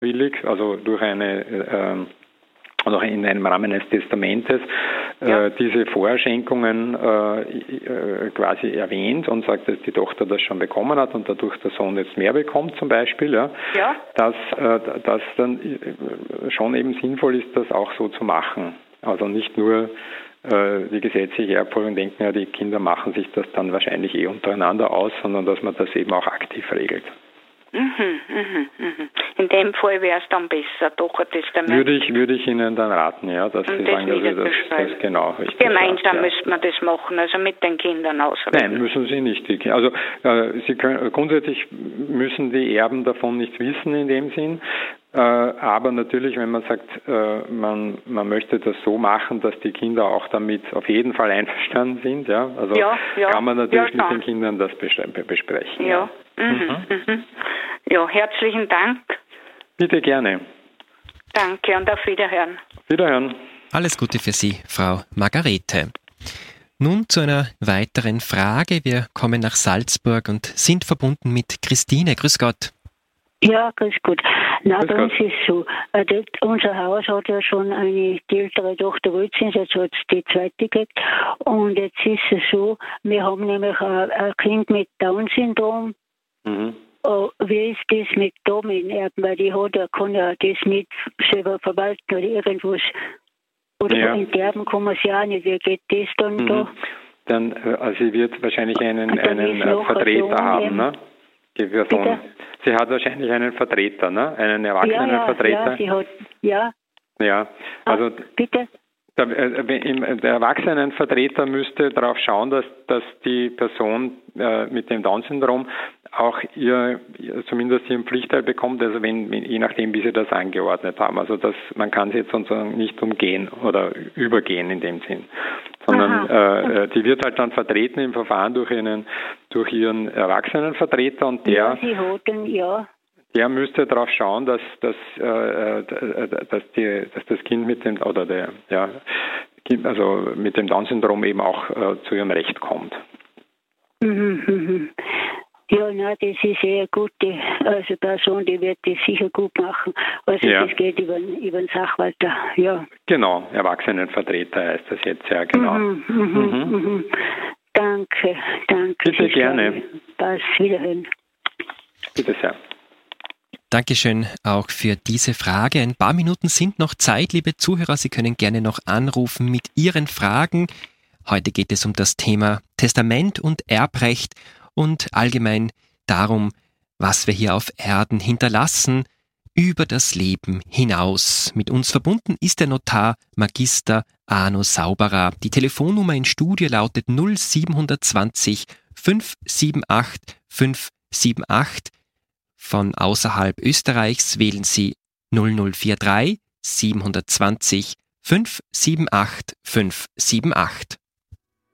willig, also durch eine oder in einem Rahmen eines Testamentes diese Vorschenkungen quasi erwähnt und sagt, dass die Tochter das schon bekommen hat und dadurch der Sohn jetzt mehr bekommt zum Beispiel, dass dann schon eben sinnvoll ist, das auch so zu machen. Also nicht nur die gesetzliche Erbfolge denken, ja, die Kinder machen sich das dann wahrscheinlich untereinander aus, sondern dass man das eben auch aktiv regelt. In dem Fall wäre es dann besser, doch ein Testament. Würde ich Ihnen dann raten, ja, dass Sie sagen, dass Sie das genau richtig gemeinsam müsste man das machen, also mit den Kindern ausreden. Nein, müssen Sie nicht. Also grundsätzlich müssen die Erben davon nichts wissen in dem Sinn. Aber natürlich, wenn man sagt, man möchte das so machen, dass die Kinder auch damit auf jeden Fall einverstanden sind, kann man natürlich mit den Kindern das besprechen. Ja. Ja, herzlichen Dank. Bitte gerne. Danke und auf Wiederhören. Wiederhören. Alles Gute für Sie, Frau Margarete. Nun zu einer weiteren Frage. Wir kommen nach Salzburg und sind verbunden mit Christine. Grüß Gott. Ja, grüß Gott. Na, bei uns ist so, unser Haus hat ja schon die ältere Tochter Wölzins, jetzt hat es die zweite gekriegt. Und jetzt ist es so, wir haben nämlich ein Kind mit Down-Syndrom. Wie ist das mit Dominerben? Weil die kann ja das nicht selber verwalten oder irgendwas. Oder enterben kann man es ja auch nicht. Wie geht das dann da? Dann, also sie wird wahrscheinlich einen Vertreter haben, ne? Die Person. Bitte? Sie hat wahrscheinlich einen Vertreter, ne? Einen Erwachsenenvertreter. Ja, sie hat, ja. Ja, also bitte? Der Erwachsenenvertreter müsste darauf schauen, dass die Person mit dem Down-Syndrom auch zumindest ihren Pflichtteil bekommt, also je nachdem, wie sie das angeordnet haben. Also man kann sie jetzt sozusagen nicht umgehen oder übergehen in dem Sinn, sondern die wird halt dann vertreten im Verfahren durch ihren Erwachsenenvertrerer und der müsste darauf schauen, dass das Kind mit dem mit dem Down-Syndrom eben auch zu ihrem Recht kommt. Ja, das ist eine gute Person, die wird das sicher gut machen. Also das geht über den Sachwalter, ja. Genau, Erwachsenenvertreter heißt das jetzt, ja, genau. Danke. Bitte gerne. Bis wiederhören. Bitte sehr. Dankeschön auch für diese Frage. Ein paar Minuten sind noch Zeit, liebe Zuhörer. Sie können gerne noch anrufen mit Ihren Fragen. Heute geht es um das Thema Testament und Erbrecht und allgemein darum, was wir hier auf Erden hinterlassen, über das Leben hinaus. Mit uns verbunden ist der Notar Magister Arno Sauberer. Die Telefonnummer im Studio lautet 0720 578 578. Von außerhalb Österreichs wählen Sie 0043 720 578 578.